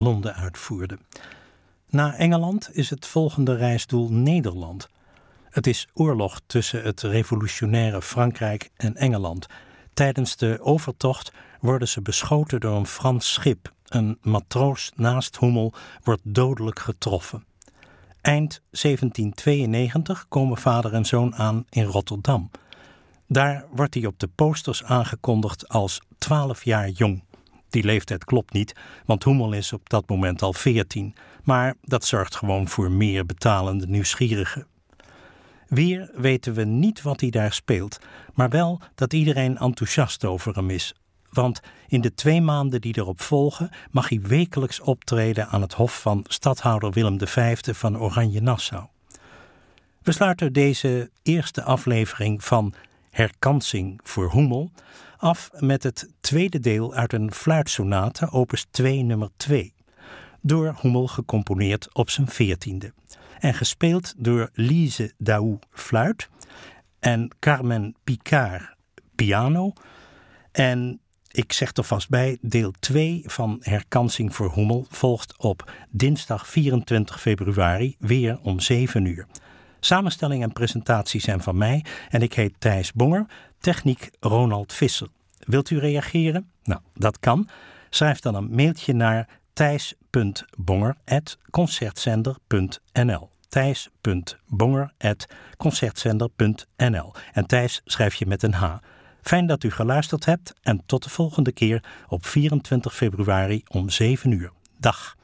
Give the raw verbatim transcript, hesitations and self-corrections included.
Londen uitvoerde. Na Engeland is het volgende reisdoel Nederland. Het is oorlog tussen het revolutionaire Frankrijk en Engeland. Tijdens de overtocht worden ze beschoten door een Frans schip. Een matroos naast Hummel wordt dodelijk getroffen. Eind zeventien tweeënnegentig komen vader en zoon aan in Rotterdam. Daar wordt hij op de posters aangekondigd als twaalf jaar jong. Die leeftijd klopt niet, want Hummel is op dat moment al veertien. Maar dat zorgt gewoon voor meer betalende nieuwsgierigen. Weer weten we niet wat hij daar speelt, maar wel dat iedereen enthousiast over hem is. Want in de twee maanden die erop volgen mag hij wekelijks optreden aan het hof van stadhouder Willem de Vijfde van Oranje-Nassau. We sluiten deze eerste aflevering van Herkansing voor Hummel af met het tweede deel uit een fluitsonate, opus twee nummer twee. Door Hummel gecomponeerd op zijn veertiende. En gespeeld door Lise Daou fluit en Carmen Picard piano. En ik zeg er vast bij, deel twee van Herkansing voor Hummel volgt op dinsdag vierentwintig februari weer om zeven uur. Samenstelling en presentatie zijn van mij en ik heet Thijs Bonger, techniek Ronald Visser. Wilt u reageren? Nou, dat kan. Schrijf dan een mailtje naar thijs punt bonger apenstaartje concertzender punt n l. thijs punt bonger apenstaartje concertzender punt n l. En Thijs schrijf je met een H. Fijn dat u geluisterd hebt en tot de volgende keer op vierentwintig februari om zeven uur. Dag.